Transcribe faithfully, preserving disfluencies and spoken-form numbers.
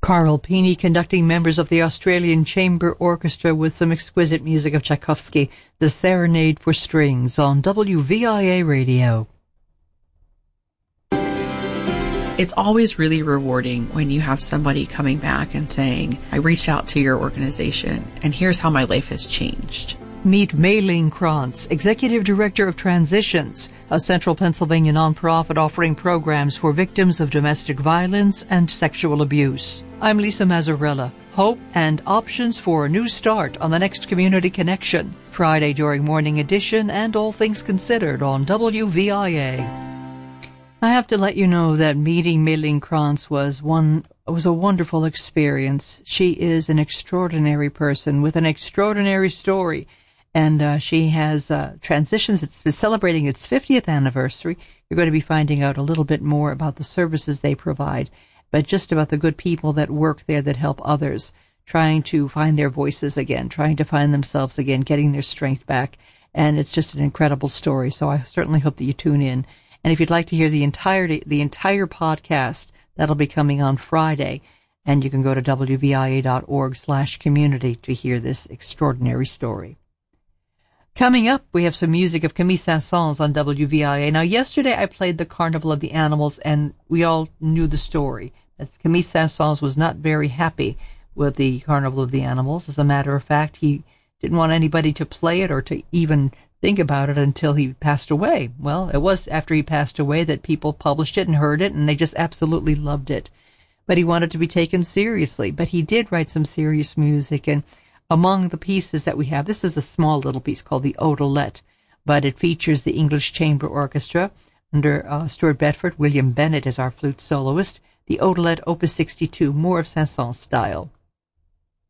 Carl Pini conducting members of the Australian Chamber Orchestra with some exquisite music of Tchaikovsky, The Serenade for Strings, on W V I A Radio. It's always really rewarding when you have somebody coming back and saying, I reached out to your organization, and here's how my life has changed. Meet Mei-Ling Krantz, Executive Director of Transitions, a Central Pennsylvania nonprofit offering programs for victims of domestic violence and sexual abuse. I'm Lisa Mazzarella. Hope and options for a new start on the next Community Connection, Friday during Morning Edition and All Things Considered on W V I A. I have to let you know that meeting Mei-Ling Krantz was one was a wonderful experience. She is an extraordinary person with an extraordinary story. And uh, she has uh, Transitions. It's celebrating its fiftieth anniversary. You're going to be finding out a little bit more about the services they provide, but just about the good people that work there that help others, trying to find their voices again, trying to find themselves again, getting their strength back. And it's just an incredible story. So I certainly hope that you tune in. And if you'd like to hear the entirety, the entire podcast, that'll be coming on Friday. And you can go to W V I A dot org slash community to hear this extraordinary story. Coming up, we have some music of Camille Saint-Saëns on W V I A. Now, yesterday I played the Carnival of the Animals, and we all knew the story. Camille Saint-Saëns was not very happy with the Carnival of the Animals. As a matter of fact, he didn't want anybody to play it or to even think about it until he passed away. Well, it was after he passed away that people published it and heard it, and they just absolutely loved it. But he wanted to be taken seriously. But he did write some serious music, and among the pieces that we have, this is a small little piece called the Odelette, but it features the English Chamber Orchestra under uh, Stuart Bedford. William Bennett is our flute soloist. The Odelette, Opus sixty-two, more of Saint-Saëns style.